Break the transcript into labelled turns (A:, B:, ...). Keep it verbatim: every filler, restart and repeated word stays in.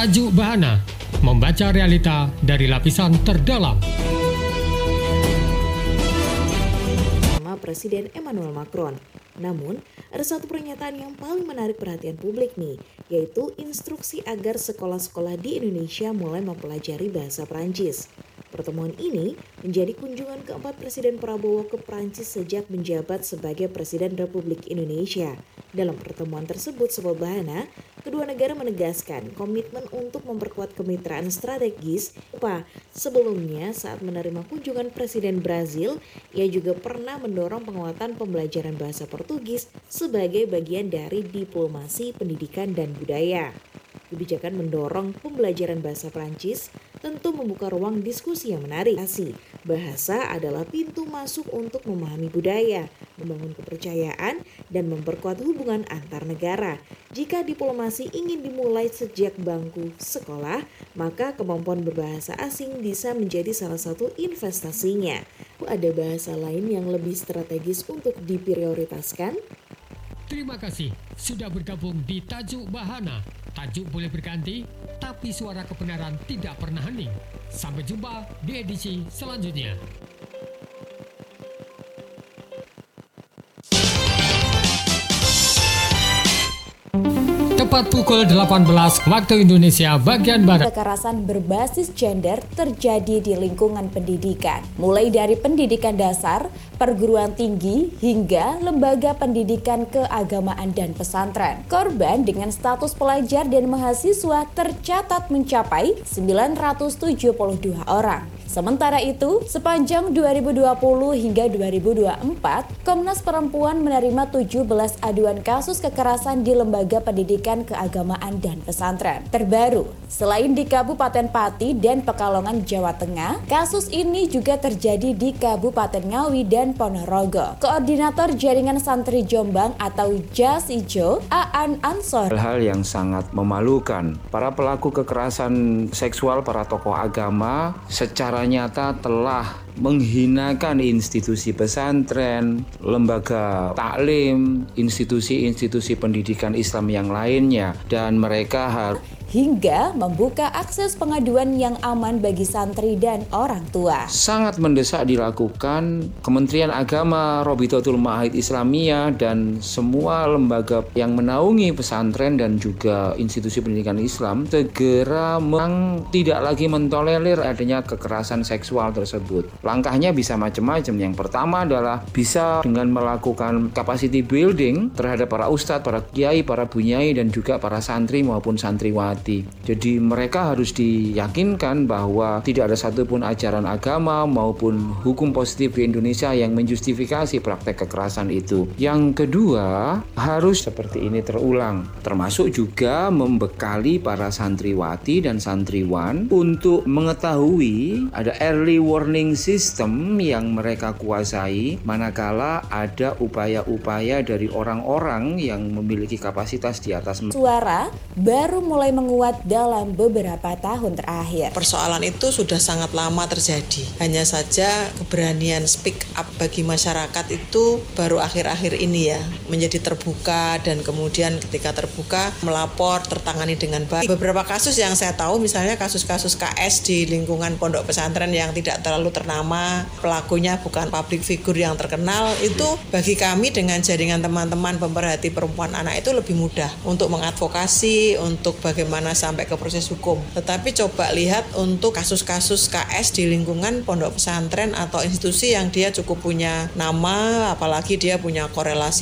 A: Tajuk Bahana, membaca realita dari lapisan terdalam.
B: Nama Presiden Emmanuel Macron. Namun, ada satu pernyataan yang paling menarik perhatian publik nih, yaitu instruksi agar sekolah-sekolah di Indonesia mulai mempelajari bahasa Prancis. Pertemuan ini menjadi kunjungan keempat Presiden Prabowo ke Prancis sejak menjabat sebagai Presiden Republik Indonesia. Dalam pertemuan tersebut, Sobat Bahana, kedua negara menegaskan komitmen untuk memperkuat kemitraan strategis. Apa? Sebelumnya, saat menerima kunjungan Presiden Brazil, ia juga pernah mendorong penguatan pembelajaran bahasa Portugis sebagai bagian dari diplomasi pendidikan dan budaya. Kebijakan mendorong pembelajaran bahasa Prancis tentu membuka ruang diskusi yang menarik. Bahasa adalah pintu masuk untuk memahami budaya, membangun kepercayaan, dan memperkuat hubungan antar negara. Jika diplomasi ingin dimulai sejak bangku sekolah, maka kemampuan berbahasa asing bisa menjadi salah satu investasinya. Ada bahasa lain yang lebih strategis untuk diprioritaskan?
A: Terima kasih sudah bergabung di Tajuk Bahana. Tajuk boleh berganti, tapi suara kebenaran tidak pernah hening. Sampai jumpa di edisi selanjutnya. Tepat pukul delapan belas waktu Indonesia bagian Barat.
C: Kekerasan berbasis gender terjadi di lingkungan pendidikan, mulai dari pendidikan dasar, perguruan tinggi, hingga lembaga pendidikan keagamaan dan pesantren. Korban dengan status pelajar dan mahasiswa tercatat mencapai sembilan ratus tujuh puluh dua orang. Sementara itu, sepanjang dua ribu dua puluh hingga dua ribu dua puluh empat, Komnas Perempuan menerima tujuh belas aduan kasus kekerasan di lembaga pendidikan keagamaan dan pesantren. Terbaru, selain di Kabupaten Pati dan Pekalongan, Jawa Tengah, kasus ini juga terjadi di Kabupaten Ngawi dan Ponorogo. Koordinator Jaringan Santri Jombang atau JASIJO, Aan Ansor.
D: Hal-hal yang sangat memalukan. Para pelaku kekerasan seksual, para tokoh agama secara nyata telah menghinakan institusi pesantren, lembaga taklim, institusi-institusi pendidikan Islam yang lainnya, dan mereka harus
C: hingga membuka akses pengaduan yang aman bagi santri dan orang tua.
D: Sangat mendesak dilakukan Kementerian Agama, Robitotul Ma'ahid Islamiyah, dan semua lembaga yang menaungi pesantren dan juga institusi pendidikan Islam segera memang tidak lagi mentolerir adanya kekerasan seksual tersebut. Langkahnya bisa macam-macam. Yang pertama adalah bisa dengan melakukan capacity building terhadap para ustadz, para kiai, para bunyai, dan juga para santri maupun santriwati. Jadi mereka harus diyakinkan bahwa tidak ada satupun ajaran agama maupun hukum positif di Indonesia yang menjustifikasi praktek kekerasan itu. Yang kedua, harus seperti ini terulang, termasuk juga membekali para santriwati dan santriwan untuk mengetahui ada early warning system yang mereka kuasai manakala ada upaya-upaya dari orang-orang yang memiliki kapasitas di atas
C: suara baru mulai menguat dalam beberapa tahun terakhir.
E: Persoalan itu sudah sangat lama terjadi. Hanya saja keberanian speak up bagi masyarakat itu baru akhir-akhir ini ya menjadi terbuka, dan kemudian ketika terbuka melapor tertangani dengan baik. Beberapa kasus yang saya tahu, misalnya kasus-kasus K S di lingkungan pondok pesantren yang tidak terlalu ternama, pelakunya bukan public figure yang terkenal, itu bagi kami dengan jaringan teman-teman pemerhati perempuan anak itu lebih mudah untuk mengadvokasi, untuk bagaimana sampai ke proses hukum. Tetapi coba lihat untuk kasus-kasus K S di lingkungan pondok pesantren atau institusi yang dia cukup punya nama, apalagi dia punya korelasi